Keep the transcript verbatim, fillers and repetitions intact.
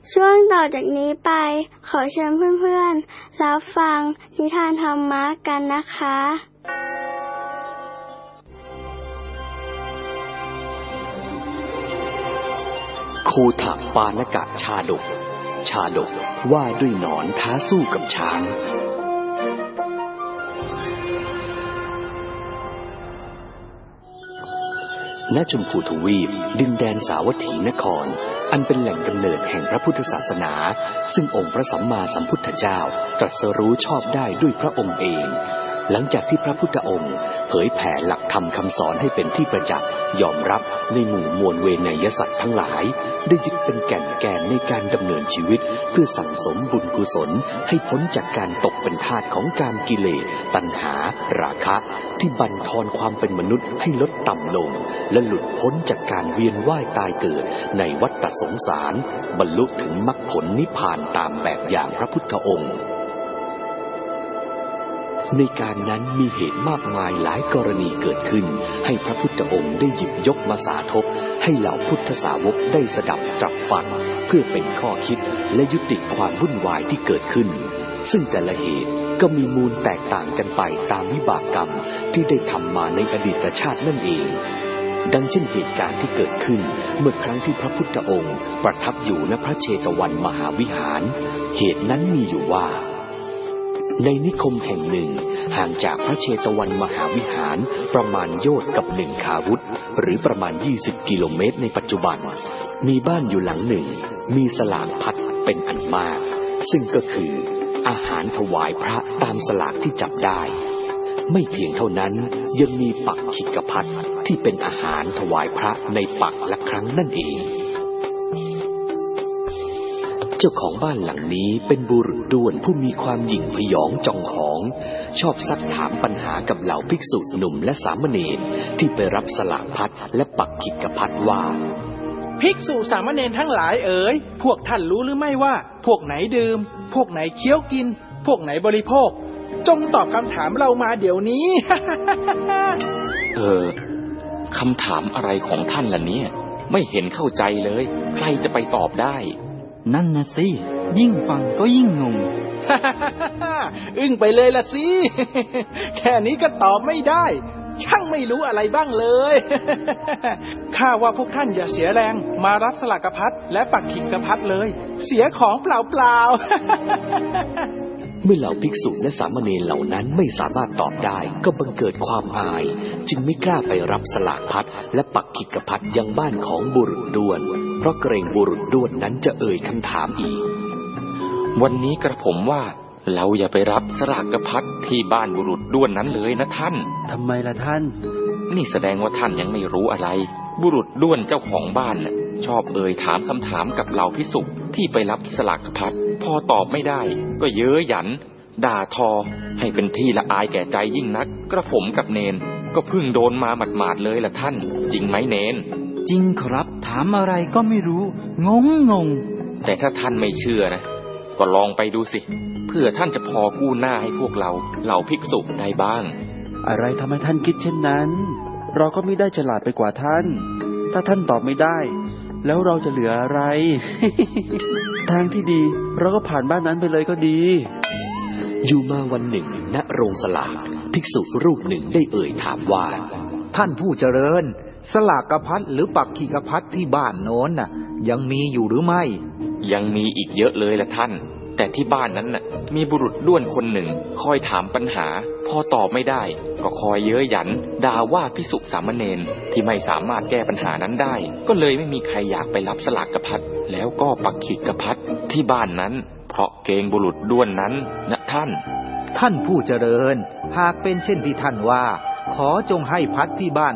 ช่วงต่อจากนี้ไปขอเชิญเพื่อนๆรับฟังนิทานธรรมะกันนะคะโคถปานกะชาดกชาดกว่าด้วยหนอนท้าสู้กับช้างณ ชมพูทวีปดินแดนสาวัตถีนครอันเป็นแหล่งกำเนิดแห่งพระพุทธศาสนาซึ่งองค์พระสัมมาสัมพุทธเจ้าตรัสรู้ชอบได้ด้วยพระองค์เองหลังจากที่พระพุทธองค์เผยแผ่หลักธรรมคำสอนให้เป็นที่ประจักษ์ยอมรับในหมู่มวลเวนยสัตว์ทั้งหลายได้ยึดเป็นแก่นแกนในการดำเนินชีวิตเพื่อสั่งสมบุญกุศลให้พ้นจากการตกเป็นทาสของกามกิเลสตัณหาราคะที่บั่นทอนความเป็นมนุษย์ให้ลดต่ำลงและหลุดพ้นจากการเวียนว่ายตายเกิดในวัฏสงสารบรรลุถึงมรรคผลนิพพานตามแบบอย่างพระพุทธองค์ในการนั้นมีเหตุมากมายหลายกรณีเกิดขึ้นให้พระพุทธองค์ได้หยิบยกมาสาธบให้เหล่าพุทธสาวกได้สดับตรับฟังเพื่อเป็นข้อคิดและยุติความวุ่นวายที่เกิดขึ้นซึ่งแต่ละเหตุก็มีมูลแตกต่างกันไปตามวิบากกรรมที่ได้ทำมาในอดีตชาตินั่นเองดังเช่นเหตุการณ์ที่เกิดขึ้นเมื่อครั้งที่พระพุทธองค์ประทับอยู่ณพระเชตวันมหาวิหารเหตุนั้นมีอยู่ว่าในนิคมแห่งหนึ่งห่างจากพระเชตวันมหาวิหารประมาณโยชน์กับหนึ่งคาวุธหรือประมาณยี่สิบกิโลเมตรในปัจจุบันมีบ้านอยู่หลังหนึ่งมีสลากพัดเป็นอันมากซึ่งก็คืออาหารถวายพระตามสลากที่จับได้ไม่เพียงเท่านั้นยังมีปักขิกพัดที่เป็นอาหารถวายพระในปักละครั้งนั่นเองเจ้าของบ้านหลังนี้เป็นบุรุษด้วนผู้มีความหยิ่งพยองจองหองชอบซักถามปัญหากับเหล่าภิกษุหนุ่มและสามเณรที่ไปรับสลากพัดและปักขิกพัดว่าภิกษุสามเณรทั้งหลายเอ๋ยพวกท่านรู้หรือไม่ว่าพวกไหนดื่มพวกไหนเคี้ยวกินพวกไหนบริโภคจงตอบคำถามเรามาเดี๋ยวนี้เออคำถามอะไรของท่านล่ะเนี่ยไม่เห็นเข้าใจเลยใครจะไปตอบได้นั่นนะสิยิ่งฟังก็ยิ่งงงอึ้งไปเลยล่ะสิ แค่นี้ก็ตอบไม่ได้ช่างไม่รู้อะไรบ้างเลย ข้าว่าพวกท่านอย่าเสียแรงมารับสลากพัดและปักขิกพัดเลยเสียของเปล่าๆเมื่อเหล่าภิกษุและสามเณรเหล่านั้นไม่สามารถตอบได้ก็บังเกิดความอายจึงไม่กล้าไปรับสลากพัดและปักขิกพัดยังบ้านของบุรุษด้วนเพราะเกรงบุรุษด้วนนั้นจะเอ่ยคำถามอีกวันนี้กระผมว่าเราอย่าไปรับสลากพัดที่บ้านบุรุษด้วนนั้นเลยนะท่านทำไมล่ะท่านนี่แสดงว่าท่านยังไม่รู้อะไรบุรุษด้วนเจ้าของบ้านน่ะชอบเอ่ยถามคำถามกับเหล่าภิกษุที่ไปรับสลากพัดพอตอบไม่ได้ก็เย้ยหยันด่าทอให้เป็นที่ละอายแก่ใจยิ่งนักกระผมกับเนนก็เพิ่งโดนมาหมาดๆเลยล่ะท่านจริงไหมเนนจริงครับถามอะไรก็ไม่รู้งงงงแต่ถ้าท่านไม่เชื่อนะก็ลองไปดูสิเพื่อท่านจะพอกู้หน้าให้พวกเราเหล่าภิกษุได้บ้างอะไรทำให้ท่านคิดเช่นนั้นเราก็ไม่ได้ฉลาดไปกว่าท่านถ้าท่านตอบไม่ได้แล้วเราจะเหลืออะไร ทางที่ดีเราก็ผ่านบ้านนั้นไปเลยก็ดีอยู่มาวันหนึ่งณโรงสลากภิกษุรูปหนึ่งได้เอ่ยถามว่าท่านผู้เจริญสลากพัดหรือปักขิกพัดที่บ้านโน้นน่ะยังมีอยู่หรือไม่ยังมีอีกเยอะเลยละท่านแต่ที่บ้านนั้นน่ะมีบุรุษด้วนคนหนึ่งคอยถามปัญหาพอตอบไม่ได้ก็คอยเย้ยหยันด่าว่าภิกษุสามเณรที่ไม่สามารถแก้ปัญหานั้นได้ก็เลยไม่มีใครอยากไปรับสลากพัดแล้วก็ปักขิกพัดที่บ้านนั้นเพราะเกรงบุรุษด้วนนั้นนะท่านท่านผู้เจริญหากเป็นเช่นที่ท่านว่าขอจงให้พัดที่บ้าน